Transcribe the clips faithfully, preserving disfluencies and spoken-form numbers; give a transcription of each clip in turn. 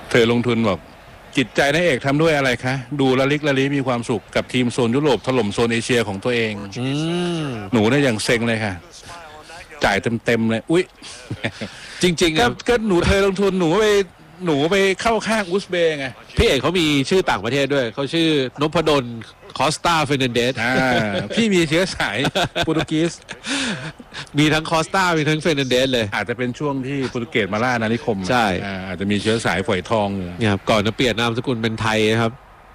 เธอลงทุนบอกจิตใจนายเอกทำด้วยอะไรคะดูละลิกละลิมีความสุขกับทีมโซนยุโรปถล่มโซนเอเชียของตัวเองหนูเนี่ยอย่างเซ็งเลยค่ะจ่ายเต็มๆเลยอุ๊ยจริงๆก็ก็หนูเธอลงทุนหนูไปหนูไปเข้าข้างอุซเบย์ไงพี่เอกเขามีชื่อต่างประเทศด้วยเขาชื่อนพดลคอสตาเฟรนันเดสพี่มีเชื้อสายโปรตุเกสมีทั้งคอสตามีทั้งเฟรนันเดสเลยอาจจะเป็นช่วงที่โปรตุเกสมาล่าอาณานิคมใช่อาจจะมีเชื้อสายฝอยทองเนี่ยครับก่อนจะเปลี่ยนนามสกุลเป็นไทยครับ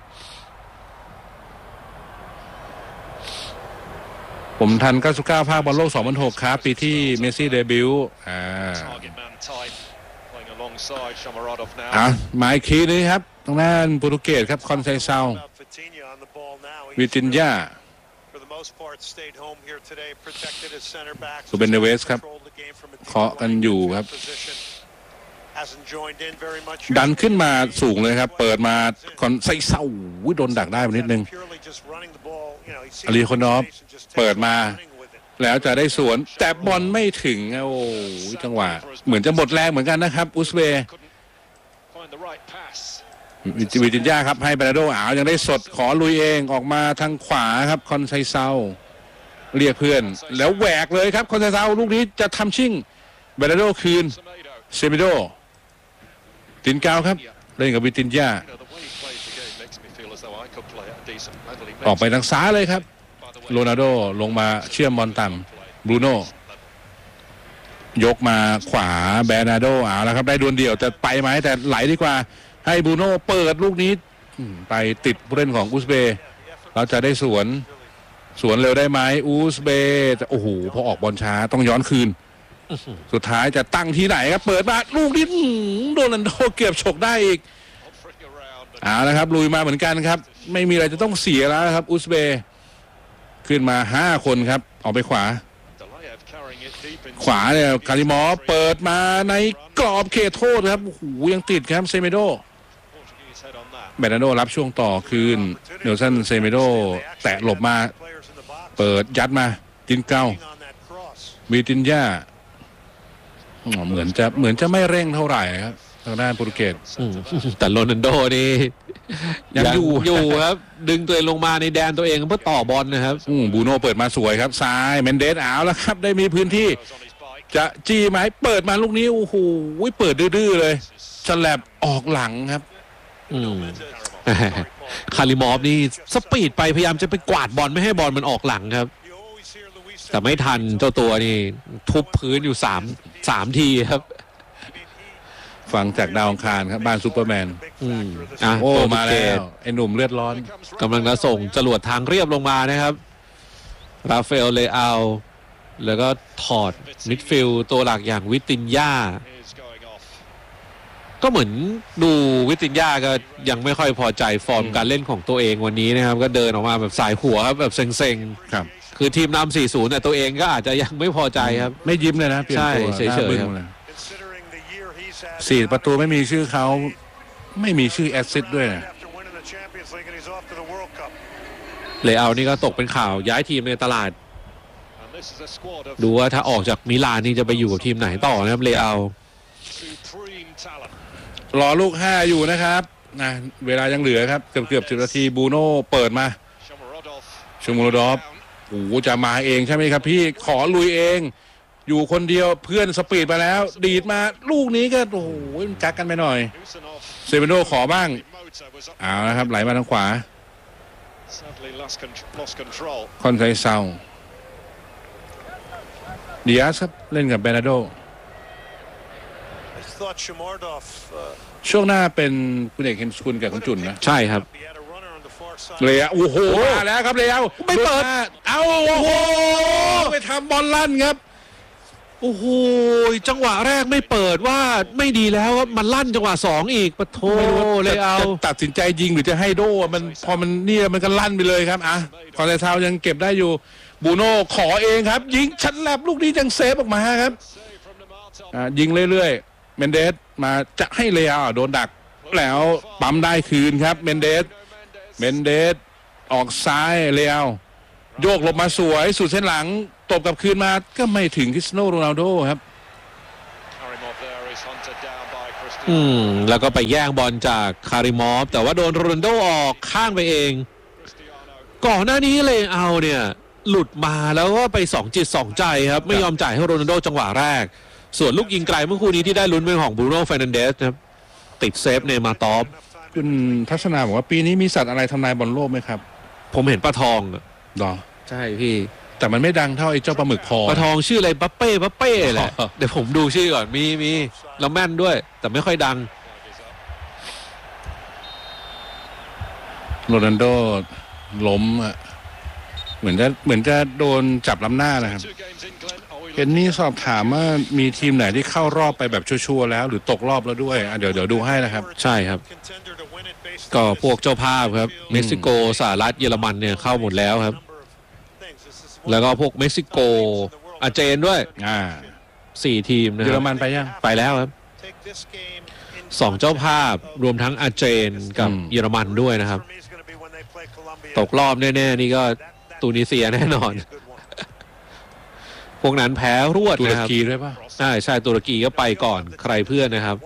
ผมทันเก้าสิบเก้าภาคบอลโลกสองพันหกครับปีที่เมสซี่เดบิวต์อ่าอ่ะมาอีกทีนึงครับตรงนั้นโปรตุเกสครับคอนไซเซาวิตินยาซูเบนเนเวสครับเคาะกันอยู่ครับดันขึ้นมาสูงเลยครับเปิดมาคอนไซเซาโดนดักได้นิดนึงอาลีคอนอฟเปิดมาแล้วจะได้สวนแต่บอลไม่ถึงโอ้จังหวะเหมือนจะหมดแรงเหมือนกันนะครับอุซเบย์วิจินยาครับให้บาราโดอ้าวยังได้สดขอลุยเองออกมาทางขวาครับคอนไซเซาเรียกเพื่อนแล้วแหวกเลยครับคอนไซเซาลูกนี้จะทำชิ่งบาราโดคืนเซมิโดตินกาวครับเล่นกับวิตินยาออกไปทางซ้ายเลยครับโรนัลโดลงมาเชื่อมบอลต่ำบรูโน่ยกมาขวาแบร์นาโดเอาแล้วครับได้ดวลเดี่ยวแต่ไปไหมแต่ไหลดีกว่าให้บรูโน่เปิดลูกนี้ไปติดผู้เล่นของอุซเบย์เราจะได้สวนสวนเร็วได้ไหมอุซเบย์โอ้โหพอออกบอลช้าต้องย้อนคืนสุดท้ายจะตั้งที่ไหนครับเปิดมาลูกนี้โรนัลโดเกือบฉกได้อีกเอาละครับลุยมาเหมือนกันครับไม่มีอะไรจะต้องเสียแล้วครับอุซเบย์ขึ้นมาห้าคนครับออกไปขวาขวาเนี่ยคาริมอฟเปิดมาในกรอบเขตโทษครับโอ้โหยังติดครับเซเมโดเบรนาโดรับช่วงต่อคืนเนลสันเซเมโดแตะหลบมาเปิดยัดมาตินเก้าวีตินยาเหมือนจะเหมือนจะไม่เร่งเท่าไหร่ครับทางด้านโปรตุเกสแต่โรนัลโดนี่ยังอยู่อยู่ครับดึงตัวเองลงมาในแดนตัวเองเพื่อต่อบอลนะครับบูโน่เปิดมาสวยครับซ้ายเมนเดสเอาแล้วครับได้มีพื้นที่จะจี้ไหมเปิดมาลูกนี้โอ้โหเปิดดื้อๆเลยฉลับออกหลังครับคาริมอฟนี่สปีดไปพยายามจะไปกวาดบอลไม่ให้บอลมันออกหลังครับแต่ไม่ทันเจ้าตัวนี่ทุบพื้นอยู่สามสามทีครับฟังจากดาวอังคารครับบ้านซูเปอร์แมนอ่ะโอ้มาแล้วไอ้หนุ่มเลือดร้อนกำลังจะส่งจรวดทางเรียบลงมานะครับราฟาเอลเลอาลแล้วก็ถอดมิดฟิลด์ตัวหลักอย่างวิตินยาก็เหมือนดูวิตินยาก็ยังไม่ค่อยพอใจฟอร์มการเล่นของตัวเองวันนี้นะครับก็เดินออกมาแบบสายหัวครับแบบเซ็งๆครับคือทีมนำ สี่ศูนย์ แต่ตัวเองก็อาจจะยังไม่พอใจครับไม่ยิ้มเลยนะเปลี่ยนตัวเฉยๆครับสี่ประตูไม่มีชื่อเขาไม่มีชื่อแอสซิสต์ด้วยนะเลอานี่ก็ตกเป็นข่าวย้ายทีมในตลาดดูว่าถ้าออกจากมิลานนี่จะไปอยู่กับทีมไหนต่อนะครับเลอารอลูกห้าอยู่นะครับนะเวลายังเหลือครับเกือบเกือบสิบนาทีบูโน่เปิดมาชูมูโรดอฟโอ้โหจะมาเองใช่ไหมครับพี่ขอลุยเองอยู่คนเดียวเพื่อนสปีดมาแล้วดีดมาลูกนี้ก็โอ้โหกักกันไปหน่อยเซเบโดขอบ้างเอาละครับไหลมาทางขวาคอนไซเซาเดียสครับเล่นกับเบรนาโดช่วงหน้าเป็นคุณเอกเห็นคุณกับคุณจุนนะใช่ครับเลียโอ้โหมาแล้วครับเลียไม่เปิดเอาโอ้โหไปทำบอลลั่นครับโอ้โหจังหวะแรกไม่เปิดว่าไม่ดีแล้วมันลั่นจังหวะสองอีกปะโถเลยเอาตัดสินใจยิงหรือจะให้โดมันพอมันเนี่ยมันก็ลั่นไปเลยครับอ่ะคอนเทซาวยังเก็บได้อยู่บูโน่ขอเองครับยิงชันแลบลูกนี้ยังเซฟออกมาครับอ่ายิงเรื่อยๆเมนเดสมาจะให้เลอาโดนดักแล้วปั๊มได้คืนครับเมนเดสเมนเดสออกซ้ายเลอาโยกหลบมาสวยสุดเส้นหลังตบกลับคืนมาก็ไม่ถึงคริสเตียโนโรนัลโดครับอืมแล้วก็ไปแย่งบอลจากคาริมอฟแต่ว่าโดนโรนัลโดออกข้างไปเองก่อนหน้านี้เลยเอาเนี่ยหลุดมาแล้วก็ไปสองจิตสองใจครับไม่ยอมจ่ายให้โรนัลโดจังหวะแรกส่วนลูกยิงไกลเมื่อคู่นี้ที่ได้ลุ้นเป็นของบรูโน่ เฟร์นันเดสครับติดเซฟเนย์มาร์ตอฟคุณทัศนาบอกว่าปีนี้มีสัตว์อะไรทำนายบอลโลกไหมครับผมเห็นปลาทองหรอใช่พี่แต่มันไม่ดังเท่าไอ้เจ้าปลาหมึกพอปลาทองชื่ออะไรบัปเป้บัปเป้แหละเดี๋ยวผมดูชื่อก่อนมีมีแล้วแม่นด้วยแต่ไม่ค่อยดังโรนัลโดล้มอ่ะเหมือนจะเหมือนจะโดนจับล้ำหน้านะครับเห็นนี่สอบถามว่ามีทีมไหนที่เข้ารอบไปแบบชัวร์ๆแล้วหรือตกรอบแล้วด้วยเดี๋ยวเดี๋ยวดูให้นะครับใช่ครับก็พวกเจ้าภาพครับเม็กซิโกสหรัฐเยอรมันเนี่ยเข้าหมดแล้วครับแล้วก็พวกเม็กซิโกอาร์เจนด้วยอ่าสี่ทีมนะเยอรมันไปยังไปแล้วครับสองเจ้าภาพรวมทั้งอาร์เจนกับเยอรมันด้วยนะครับตกรอบแน่ๆนี่ก็ตูนิเซียแน่นอนพวกนั้นแพ้รวดนะครับตุรกีด้วยป่ะใช่ใช่ตุรกีก็ไปก่อนใครเพื่อนนะครับ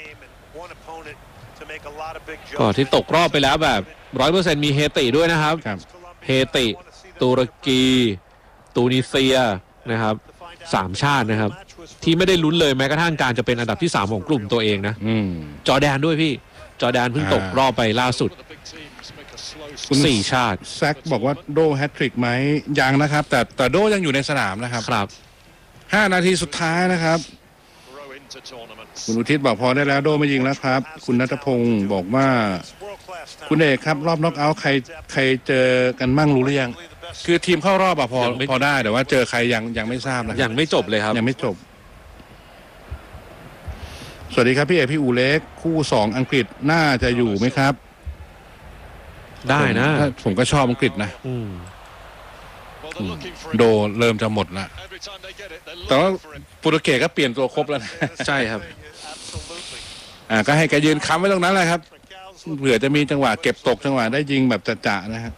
ก่อนที่ตกรอบไปแล้วแบบร้อยเปอร์เซ็นต์มีเฮติด้วยนะครับเฮติตุรกีตูนิเซียนะครับสามชาตินะครับที่ไม่ได้ลุ้นเลยแม้กระทั่งการจะเป็นอันดับที่สามของกลุ่มตัวเองนะจอร์แดนด้วยพี่จอร์แดนเพิ่งตกรอบไปล่าสุดสี่ชาติแซกบอกว่าโดแฮตทริกไหมยังนะครับแต่แต่โดยังอยู่ในสนามนะครับครับห้านาทีสุดท้ายนะครับคุณอุทิศบอกพอได้แล้วโดไม่ยิงแล้วครับคุณณัฐพงศ์บอกว่าคุณเอกครับรอบน็อกเอาท์ใครใครเจอกันมั่งรู้หรือยังคือทีมเข้ารอบอะพอพอได้แต่ว่าเจอใครยังยังไม่ทราบนะยังไม่จบเลยครับยังไม่จบสวัสดีครับพี่เอกพี่อูเล็กคู่สองอังกฤษน่าจะอยู่ไหมครับได้นะผมก็ชอบอังกฤษนะโดเริ่มจะหมดละแต่ว่าโปรตุเกสก็เปลี่ยนตัวครบแล้วนะใช่ครับอ่าก็ให้แกยืนค้ำไว้ตรงนั้นแหละครับเผื่อจะมีจังหวะเก็บตกจังหวะได้ยิงแบบจะๆนะครับ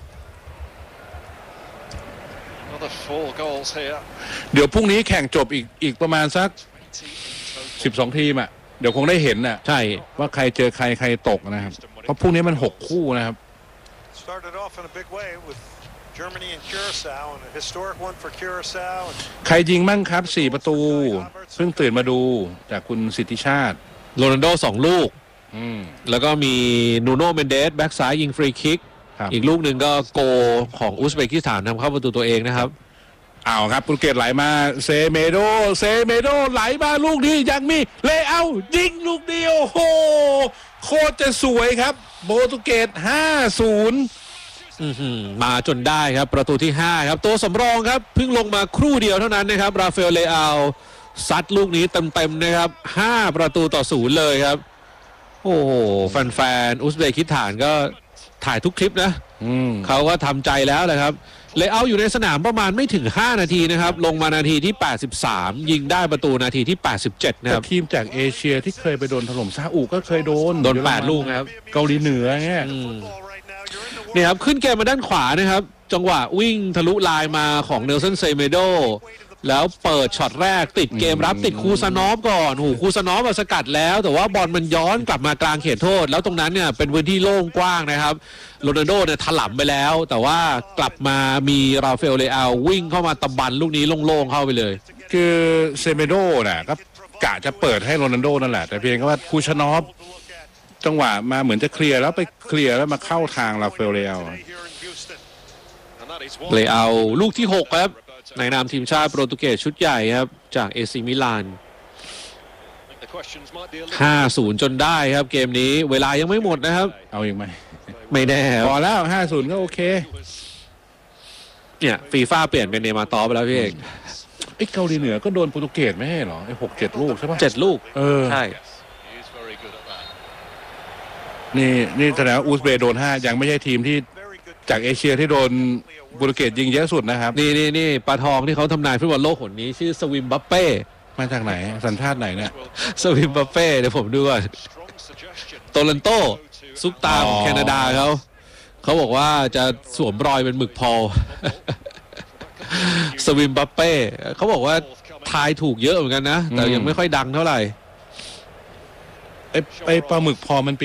เดี๋ยวพรุ่งนี้แข่งจบอีกอีกประมาณสักสิบสองทีมอ่ะเดี๋ยวคงได้เห็นน่ะใช่ว่าใครเจอใครใครตกนะครับเพราะพรุ่งนี้มันหกคู่นะครับใครยิงมั่งครับสี่ประตูเพิ่งตื่นมาดูจากคุณสิทธิชาติโรนัลโดสองลูกแล้วก็มีนูโน่เมนเดสแบ็กซ้ายยิงฟรีคิกอีกลูกหนึ่งก็โกของอุซเบกิสถานทำเข้าประตูตัวเองนะครับเอาครับโปรตุเกสไหลมาเซเมโดเซเมโดไหลมาลูกนี้ยังมีเลเอายิงลูกเดียวโอ้โหโคตรจะสวยครับโปรตุเกสห้าศูนย์มาจนได้ครับประตูที่ห้าครับตัวสำรองครับเพิ่งลงมาครู่เดียวเท่านั้นนะครับราฟาเอลเลอาซัดลูกนี้เต็มๆนะครับห้าประตูต่อศูนย์เลยครับโอ้โหแฟนๆอุซเบกิสถานก็ถ่ายทุกคลิปนะเขาก็ทำใจแล้วแหละครับเลเอาอยู่ในสนามประมาณไม่ถึงห้านาทีนะครับลงมานาทีที่แปดสิบสามยิงได้ประตูนาทีที่แปดสิบเจ็ดนะครับทีมจากเอเชียที่เคยไปโดนถล่มซาอุก็เคยโดนโดนแปดลูกครับเกาหลีเหนือเงี้ยนี่ครับขึ้นเกมมาด้านขวานะครับจังหวะวิ่งทะลุลายมาของเนลสันเซเมโดแล้วเปิดช็อตแรกติดเกมรับติดคูซานอฟก่อนโหคูซานอฟสกัดแล้วแต่ว่าบอลมันย้อนกลับมากลางเขตโทษแล้วตรงนั้นเนี่ยเป็นพื้นที่โล่งกว้างนะครับโรนัลโดเนี่ยถล่มไปแล้วแต่ว่ากลับมามีราฟาเอลเลอาวิ่งเข้ามาตะบันลูกนี้โล่งๆเข้าไปเลยคือเซเมโดน่ะก็กะจะเปิดให้โรนัลโดนั่นแหละแต่เพียงแค่ว่าคูซานอฟจังหวะมาเหมือนจะเคลียร์แล้วไปเคลียร์แล้วมาเข้าทางราฟาเอลเลอาเลอาลูกที่หกครับในนามทีมชาติโปรตุเกสชุดใหญ่ครับจากเอซิมิลาน ห้าศูนย์ จนได้ครับเกมนี้เวลายังไม่หมดนะครับเอาอีกไหมไม่แน่พอแล้วห้าศูนย์ก็โอเคเนี่ยฟีฟ่าเปลี่ยนเป็นเนมาตอไปแล้วพี่เอกไอ้เกาหลีเหนือก็โดนโปรตุเกสไม่ใช่หรอไอ้หกเจ็ดลูกใช่ป่ะเจ็ดลูกเออใช่นี่นี่แสดงว่าอูซเบย์โดนห้ายังไม่ใช่ทีมที่จากเอเชียที่โดนโปรตุเกสยิงเยอะสุดนะครับนี่นี่นี่ปลาทองที่เขาทำนายฟุตบอลโลกคนนี้ชื่อสวิมบัปเป้มาจากไหนสัญชาติไหนเนี่ยสวิมบัปเป้เดี๋ยวผมดูก่อนโตลันโตซุปตาของแคนาดาเขาเขาบอกว่าจะสวมรอยเป็นหมึกพอลสวิมบัปเป้เขาบอกว่าทายถูกเยอะเหมือนกันนะแต่ยังไม่ค่อยดังเท่าไหร่ไไอ้ไอ้ปลาหมึกพอมัน